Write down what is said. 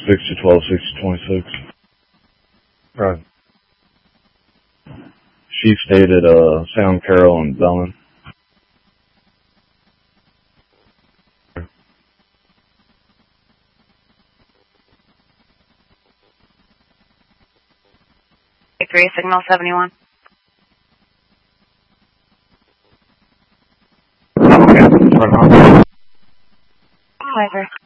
6012, 6026. Right. She stayed at Sound Carol in Bellin. Three, signal 71. Okay. Hi, sir.